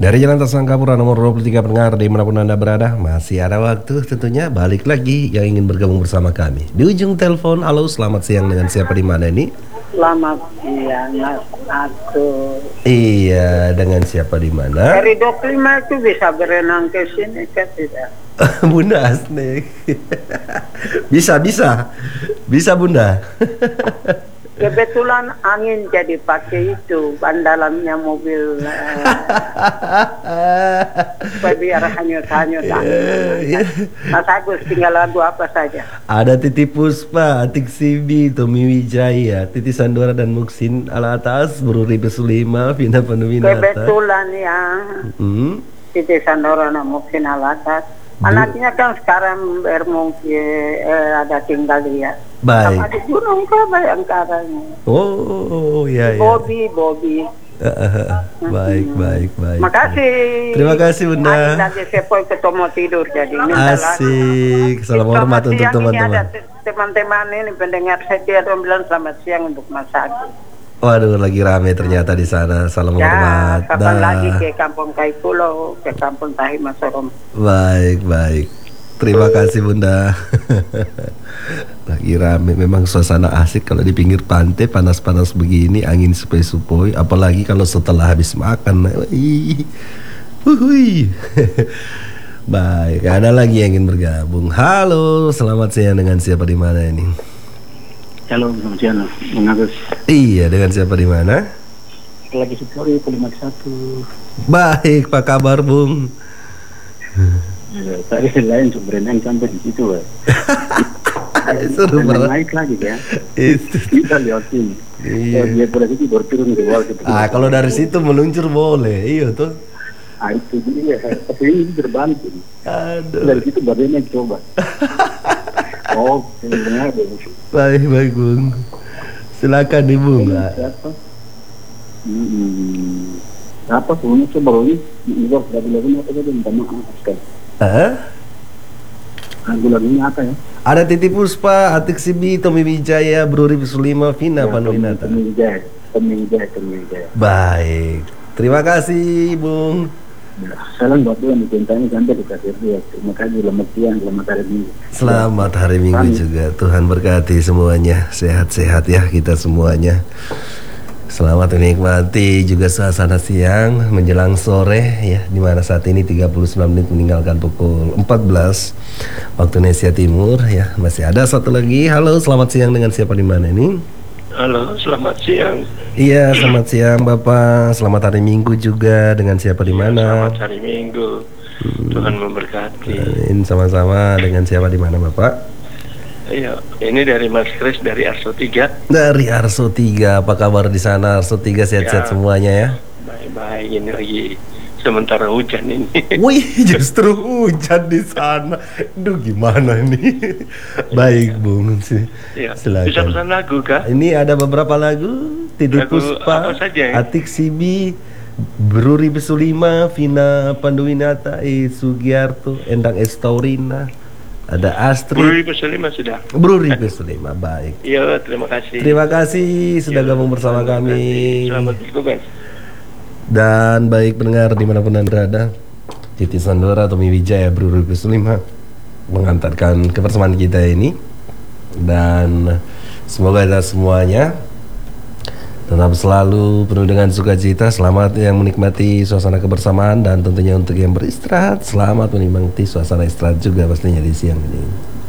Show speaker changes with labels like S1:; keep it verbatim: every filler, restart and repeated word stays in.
S1: Dari Jalan Tasangkapura nomor dua puluh tiga pendengar dimanapun Anda berada, masih ada waktu tentunya balik lagi yang ingin bergabung bersama kami. Di ujung telepon, halo selamat siang dengan siapa di mana ini?
S2: Selamat siang, Mas aku.
S1: Iya, dengan siapa di mana?
S2: Dari dua puluh lima itu bisa berenang ke sini kan tidak?
S1: Bunda Asnek. Bisa, bisa. Bisa Bunda.
S2: Kebetulan angin jadi pakai itu ban dalamnya mobil eh, biar hanyut-hanyut angin. Mas Agus tinggal lagu apa saja?
S1: Ada Titi Puspa, Atik Sibi, Tommy Wijaya, Titi Sandora dan Muksin ala atas, Bro Ribe Sulima, Vina Panuwinata.
S2: Kebetulan ya,
S1: hmm?
S2: Titi Sandora dan Muksin ala atas. Anaknya kan sekarang bermungkin eh, ada tinggal dia.
S1: Baik.
S2: Sama di Gunung ke Bayangkara.
S1: Oh, ya ya.
S2: Bobby, Bobby.
S1: Uh, uh, baik, baik, baik.
S2: Makasih.
S1: Terima kasih Bunda.
S2: Ani lagi sepoi ketemu tidur jadi.
S1: Asik. Salam hormat untuk teman-teman.
S2: Ini ada teman-teman ini pendengar setia dan bilang selamat siang untuk Mas Agus.
S1: Waduh, lagi rame ternyata di sana. Salam
S2: ya,
S1: hormat.
S2: Kapan
S1: Dah.
S2: lagi ke Kampung Kaikulo, ke Kampung Tahi Masorom.
S1: Baik, baik. Terima kasih Bunda. Lagi rame, memang suasana asik kalau di pinggir pantai panas-panas begini, angin sepoi-sepoi, apalagi kalau setelah habis makan. Ih. Wuhui. Baik, ada lagi yang ingin bergabung. Halo, selamat siang dengan siapa di mana ini?
S3: Halo, selamat siang, Bung Agus.
S1: Iya, dengan siapa di mana?
S3: Lagi Sukori, lima satu.
S1: Baik, apa kabar, Bung?
S3: Ya, tadi lain berenang sampai di situ, ya.
S1: Seru banget.
S3: Naik lagi ya.
S1: Itu.
S3: Kita lihat ini.
S1: Iya.
S3: Dia berarti berturun ke bawah.
S1: Ah, kalau dari situ meluncur boleh, iya tuh.
S3: Ah, itu dia. Tapi ini terbantu.
S1: Aduh.
S3: Dari situ berenang coba. Oh, benar.
S1: Baik, baik Bung. Silakan nih Bung.
S3: Siapa? Hmm. Apa punya coba ini? Ini lagu-lagunya apa saja? Minta maaf sekali.
S1: Hah?
S3: Lagu-lagunya apa ya?
S1: Ada Titi Puspa, Atik Sibi, Tommy Wijaya, Bro Ribe Sulima, Vina Panuwinata.
S3: Tommy Wijaya, Tommy Wijaya, Tommy Wijaya.
S1: Baik. Terima kasih Bung.
S3: Ya, salam buat yang dicintainya sampai di kasir dia. Terima kasih, selamat siang, selamat hari Minggu.
S1: Selamat hari Minggu
S3: Amin.
S1: juga. Tuhan berkati semuanya. Sehat-sehat ya kita semuanya. Selamat menikmati juga suasana siang menjelang sore ya, di mana saat ini tiga puluh sembilan menit meninggalkan pukul empat belas waktu Indonesia Timur ya. Masih ada satu lagi. Halo, selamat siang dengan siapa di mana ini?
S4: Halo, selamat siang.
S1: Iya, selamat siang Bapak. Selamat hari Minggu juga dengan siapa di mana?
S4: Selamat hari Minggu. Hmm. Tuhan memberkati.
S1: Amin, sama-sama. Dengan siapa di mana Bapak?
S4: Iya, ini dari Mas Kris dari Arso tiga.
S1: Dari Arso tiga, apa kabar di sana? Arso tiga sehat-sehat ya, semuanya ya?
S4: Baik-baik, ini lagi sementara hujan ini.
S1: Wih, justru hujan di sana. Duh, gimana nih? Baik, Bung.
S4: Ya,
S1: silakan.
S4: bisa pesan lagu kah?
S1: Ini ada beberapa lagu. Titi Puspa,
S4: ya?
S1: Atik Sibi, Bro Ribe Sulima, Vina Panuwinata, E Sugiarto, Endang Estaurina. Ada Astrid.
S4: Bro Ribe Sulima sudah.
S1: Bro Ribe Sulima, baik.
S4: Iya, terima kasih.
S1: Terima kasih sudah gabung bersama kami.
S4: Selamat bertugas.
S1: Dan baik pendengar dimanapun Anda berada, Titi Sandora, Tommy Wijaya, Bro Ribe Sulima mengantarkan kebersamaan kita ini. Dan semoga kita semuanya tetap selalu penuh dengan sukacita. Selamat yang menikmati suasana kebersamaan, dan tentunya untuk yang beristirahat, selamat menikmati suasana istirahat juga pastinya di siang ini.